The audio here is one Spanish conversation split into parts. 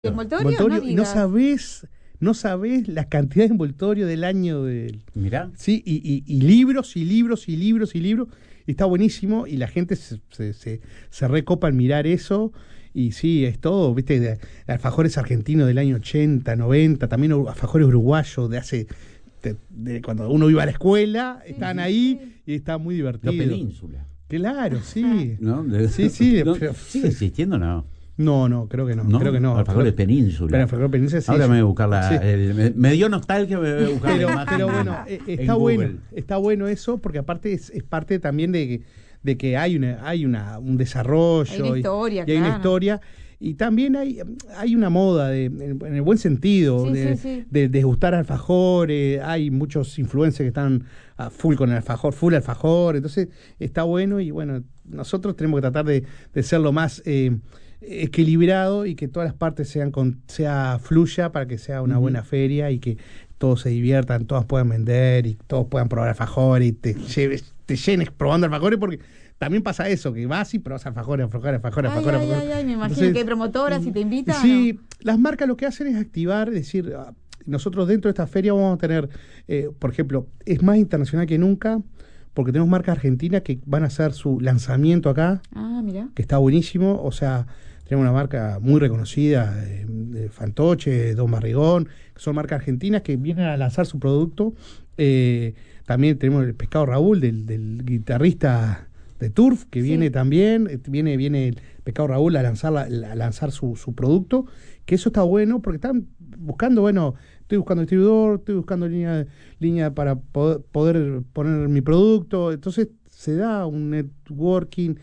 ¿Envoltorio? Envoltorio, No y no digas. sabés la cantidad de envoltorio del año del. Mirá. Sí, y libros, y libros, y libros, y libros. Y está buenísimo, y la gente se recopa al mirar eso. Y sí, es todo, viste, de alfajores argentinos del año 80, 90, también alfajores uruguayos de hace. De cuando uno iba a la escuela, estaban ahí y está muy divertido. La península. Claro, sí. ¿No? Sí, No, pero- ¿sigue existiendo o no? No, creo que no. Creo que no. Alfajores Península. Pero alfajores Península, sí. Ahora me voy a buscar Sí. me dio nostalgia, me voy a buscar la imagen Pero bueno, en está Google. bueno, está bueno eso, porque aparte es parte también de que hay un desarrollo. Hay una historia, y hay una claro. historia. Y también hay una moda, en el buen sentido, Sí, sí. de gustar alfajores. Hay muchos influencers que están a full con el alfajor, full alfajor. Entonces está bueno, y bueno, nosotros tenemos que tratar de ser lo más equilibrado, y que todas las partes sea fluya para que sea una buena feria, y que todos se diviertan, todas puedan vender y todos puedan probar alfajores, y te llenes probando alfajores, porque también pasa eso, que vas y probas alfajores. Ay, me imagino. Entonces, que hay promotoras y te invitan. sí, las marcas lo que hacen es activar, es decir, nosotros dentro de esta feria vamos a tener, por ejemplo, es más internacional que nunca, porque tenemos marcas argentinas que van a hacer su lanzamiento acá, Mira. que está buenísimo. O sea, tenemos una marca muy reconocida, de Fantoche, Don Barrigón, que son marcas argentinas que vienen a lanzar su producto. También tenemos el Pescado Raúl, del guitarrista de Turf, que viene también, viene el Pescado Raúl a lanzar su producto, que eso está bueno, porque están buscando, estoy buscando distribuidor, estoy buscando línea para poder poner mi producto. Entonces se da un networking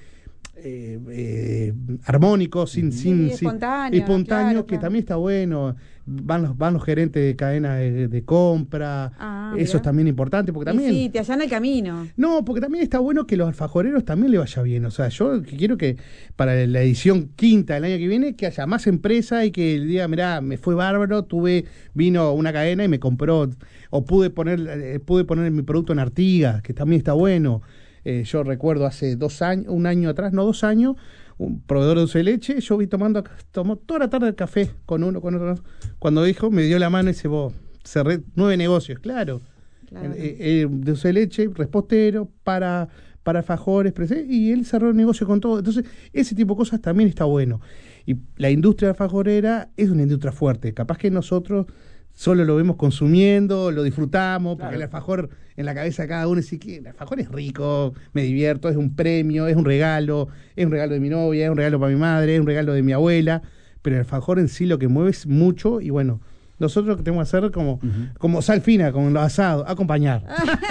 armónico, espontáneo, claro, que también está bueno. Van los gerentes de cadena de compra. Eso mira. es también importante, porque también Sí, te allana el camino. no, porque también está bueno que los alfajoreros también le vaya bien. O sea, yo quiero que para la edición quinta del año que viene, que haya más empresa, y que diga, mirá, me fue bárbaro, vino una cadena y me compró, o pude poner mi producto en Artigas, que también está bueno. Yo recuerdo hace 2 años, un año atrás, no 2 años, un proveedor de dulce de leche, yo vi tomó toda la tarde el café con otro. Cuando dijo, me dio la mano y dice, vos, cerré 9 negocios, claro. Dulce de leche, repostero, para alfajores, y él cerró el negocio con todo. Entonces, ese tipo de cosas también está bueno. Y la industria alfajorera es una industria fuerte. Capaz que nosotros solo lo vemos consumiendo, lo disfrutamos, porque el alfajor en la cabeza de cada uno es que el alfajor es rico, me divierto, es un premio, es un regalo de mi novia, es un regalo para mi madre, es un regalo de mi abuela, pero el alfajor en sí lo que mueve es mucho. Y bueno, nosotros lo que tenemos que hacer como sal fina, como los asados, acompañar.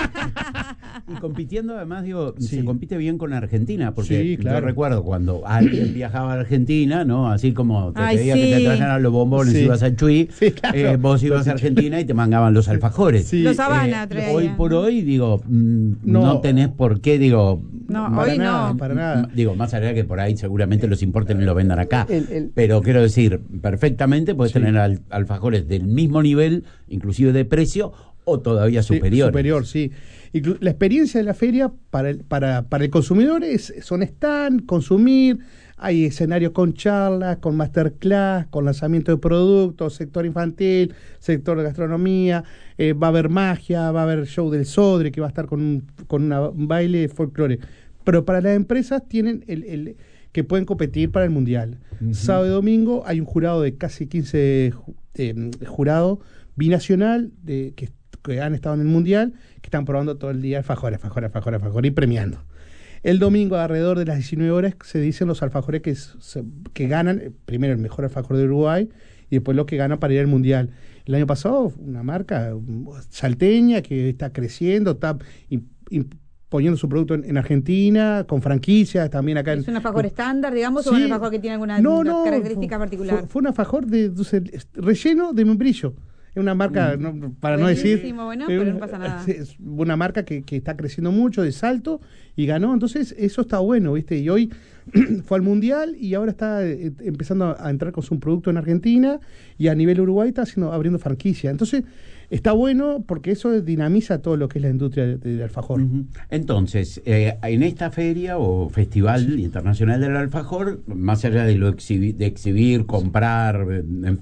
Y compitiendo, además, Sí. se compite bien con Argentina, porque Sí, claro. yo recuerdo cuando alguien viajaba a Argentina, ¿no? Así como te pedía que te sí. trajeran los bombones, Sí. ibas al Chuy, Sí, claro. vos ibas a Argentina y te mangaban los alfajores. Sí. Los Habana traía. Hoy por hoy, No. no tenés por qué, No, Para hoy nada, no. para nada. más allá que por ahí seguramente los importen y los vendan acá. El- Pero quiero decir, perfectamente puedes Sí. tener alfajores del mismo nivel, inclusive de precio, o todavía Sí, superiores. superior, sí. La experiencia de la feria para el consumidor son stand, consumir. Hay escenarios con charlas, con masterclass, con lanzamiento de productos, sector infantil, sector de gastronomía. Va a haber magia, va a haber show del Sodre, que va a estar con un baile de folclore. Pero para las empresas tienen que pueden competir para el Mundial. Sábado y domingo hay un jurado de casi 15 jurado binacional que han estado en el Mundial, que están probando todo el día alfajor y premiando. El domingo, alrededor de las 19 horas, se dicen los alfajores que ganan, primero el mejor alfajor de Uruguay, y después los que ganan para ir al Mundial. El año pasado, una marca salteña que está creciendo, está poniendo su producto en Argentina, con franquicias, también acá. ¿Es un alfajor estándar, digamos, o Sí. un alfajor que tiene alguna característica particular? Fue un alfajor de relleno de membrillo. Es una marca, para no decir... Buenísimo, bueno, pero no pasa nada. Es una marca que está creciendo mucho, de Salto, y ganó. Entonces, eso está bueno, ¿viste? Y hoy fue al Mundial, y ahora está empezando a entrar con su producto en Argentina, y a nivel Uruguay está abriendo franquicia. Entonces, está bueno, porque eso dinamiza todo lo que es la industria del alfajor. Entonces, en esta feria o Festival Internacional del Alfajor, más allá de de exhibir, comprar, en